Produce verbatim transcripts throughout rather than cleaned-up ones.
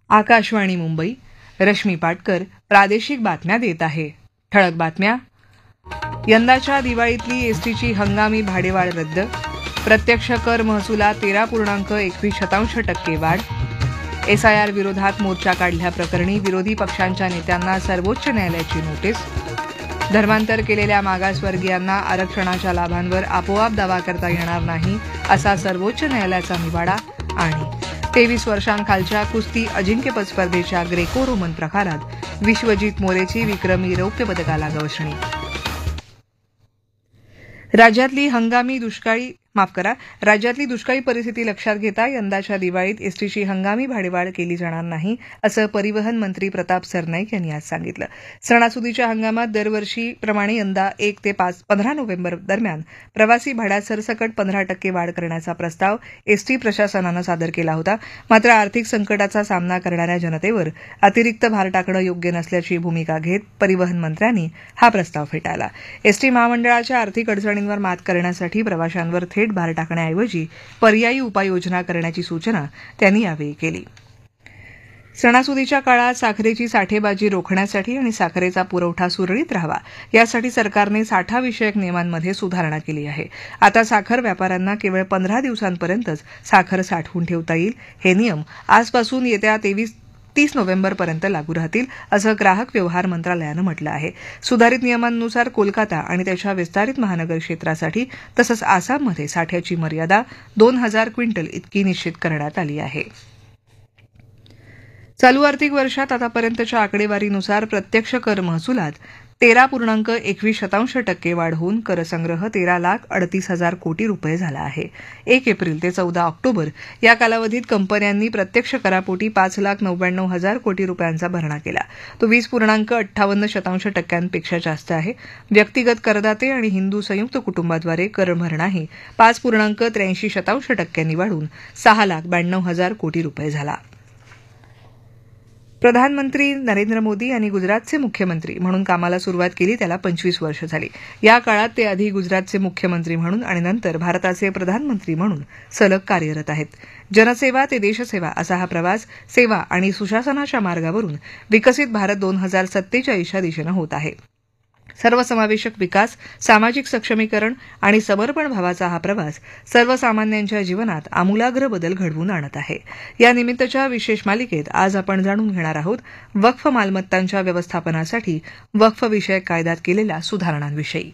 आकाशवाणी मुंबई. रश्मी पाटकर प्रादेशिक बातम्या देत आहे. ठळक बातम्या. यंदाच्या दिवाळीतली एसटीची हंगामी भाडेवाढ रद्द. प्रत्यक्ष कर महसुलात तेरा पूर्णांक एकवीस शतांश टक्के वाढ. एसआयआर विरोधात मोर्चा काढल्याप्रकरणी विरोधी पक्षांच्या नेत्यांना सर्वोच्च न्यायालयाची नोटीस. धर्मांतर केलेल्या मागासवर्गीयांना आरक्षणाच्या लाभांवर आपोआप दावा करता येणार नाही असा सर्वोच्च न्यायालयाचा निवाडा. आणि तेवीस वर्षांखालच्या कुस्ती अजिंक्यपद स्पर्धेच्या ग्रेको रोमन प्रकारात विश्वजित मोरेची विक्रमी रौप्य पदकाला गवसणी. राज्यातली हंगामी दुष्काळी माफ करा राज्यातली दुष्काळी परिस्थिती लक्षात घेता यंदाच्या दिवाळीत एसटीची हंगामी भाडेवाढ केली जाणार नाही असं परिवहन मंत्री प्रताप सरनाईक यांनी आज सांगितलं. सणासुदीच्या हंगामात दरवर्षीप्रमाणे यंदा एक ते पाच पंधरा नोव्हेंबर दरम्यान प्रवासी भाड्यात सरसकट पंधरा टक्के वाढ करण्याचा प्रस्ताव एसटी प्रशासनानं सादर केला होता. मात्र आर्थिक संकटाचा सामना करणाऱ्या जनतेवर अतिरिक्त भार टाकणं योग्य नसल्याची भूमिका घेत परिवहन मंत्र्यांनी हा प्रस्ताव फेटाळला. एसटी महामंडळाच्या आर्थिक अडचणींवर मात करण्यासाठी प्रवाशांवर थेट भार टाकण्याऐवजी पर्यायी उपाययोजना करण्याची सूचना त्यांनी यावेळी केली. सणासुदीच्या काळात साखरेची साठेबाजी रोखण्यासाठी आणि साखरेचा पुरवठा सुरळीत राहावा यासाठी सरकारने साठाविषयक नियमांमध्ये सुधारणा केली आहे. आता साखर व्यापाऱ्यांना केवळ पंधरा दिवसांपर्यंतच साखर साठवून ठेवता येईल. हे नियम आजपासून येत्या तेवीस तीस नोव्हेंबरपर्यंत लागू राहतील असं ग्राहक व्यवहार मंत्रालयानं म्हटलं आहे. सुधारित नियमांनुसार कोलकाता आणि त्याच्या विस्तारित महानगर क्षेत्रासाठी तसंच आसाममध्ये साठ्याची मर्यादा दोन हजार क्विंटल इतकी निश्चित करण्यात आली आहे. चालू आर्थिक वर्षात आतापर्यंतच्या आकडेवारीनुसार प्रत्यक्ष कर महसुलात तेरा पूर्णांक एकवीस शतांश टक्के वाढ होऊन करसंग्रह तेरा लाख अडतीस हजार कोटी रुपये झाला आहे. एक एप्रिल ते चौदा ऑक्टोबर या कालावधीत कंपन्यांनी प्रत्यक्ष करापोटी पाच लाख नव्याण्णव हजार कोटी रुपयांचा भरणा केला. तो वीस पूर्णांक अठ्ठावन्न शतांश टक्क्यांपेक्षा जास्त आहे. व्यक्तिगत करदाते आणि हिंदू संयुक्त कुटुंबाद्वारे कर भरणाही पाच पूर्णांक त्र्याऐंशी शतांश टक्क्यांनी वाढून सहा लाख ब्याण्णव हजार कोटी रुपये झाला. प्रधानमंत्री नरेंद्र मोदी यांनी गुजरातचे मुख्यमंत्री म्हणून कामाला सुरुवात केली त्याला पंचवीस वर्ष झाली. या काळात ते आधी गुजरातचे मुख्यमंत्री म्हणून आणि नंतर भारताचे प्रधानमंत्री म्हणून सलग कार्यरत आहेत. जनसेवा ते देशसेवा असा हा प्रवास सेवा आणि सुशासनाच्या मार्गावरून विकसित भारत दोन हजार सत्तेचाळीसच्या दिशेनं होत आहे. सर्वसमावेशक विकास, सामाजिक सक्षमीकरण आणि समर्पण भावाचा हा प्रवास सर्वसामान्यांच्या जीवनात आमूलाग्र बदल घडवून आणत आहे. या निमित्तच्या विशेष मालिकेत आज आपण जाणून घेणार आहोत वक्फ मालमत्तांच्या व्यवस्थापनासाठी वक्फ विषयक कायद्यात केलेल्या सुधारणांविषयी.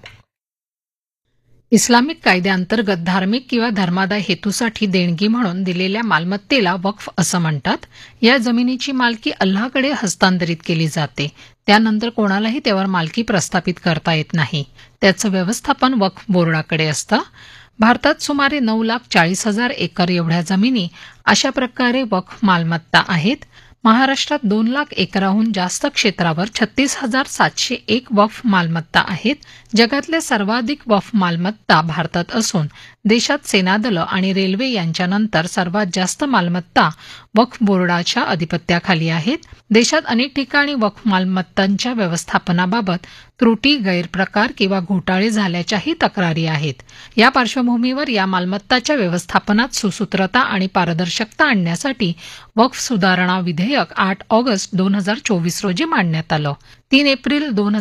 इस्लामिक कायद्याअंतर्गत धार्मिक किंवा धर्मादाय हेतूसाठी देणगी म्हणून दिलेल्या मालमत्तेला वक्फ असं म्हणतात. या जमिनीची मालकी अल्लाहकडे हस्तांतरित केली जाते. त्यानंतर कोणालाही त्यावर मालकी प्रस्थापित करता येत नाही. त्याचं व्यवस्थापन वक्फ बोर्डाकडे असतं. भारतात सुमारे नऊ लाख चाळीस हजार एकर एवढ्या जमिनी अशा प्रकारे वक्फ मालमत्ता आहेत. महाराष्ट्रात दोन लाख एकराहून जास्त क्षेत्रावर छत्तीस हजार सातशे एक वक्फ मालमत्ता आहेत. जगातल्या सर्वाधिक वक्फ मालमत्ता भारतात असून देशात सेनादलं आणि रेल्वे यांच्यानंतर सर्वात जास्त मालमत्ता वक्फ बोर्डाच्या अधिपत्याखाली आहेत. देशात अनेक ठिकाणी वक्फ मालमत्तांच्या व्यवस्थापनाबाबत त्रुटी, गैरप्रकार किंवा घोटाळे झाल्याच्याही तक्रारी आहेत. या पार्श्वभूमीवर या मालमत्ताच्या व्यवस्थापनात सुसूत्रता आणि पारदर्शकता आणण्यासाठी वक्फ सुधारणा विधेयक आठ ऑगस्ट दोन हजार चोवीस रोजी मांडण्यात आलं. तीन एप्रिल दोन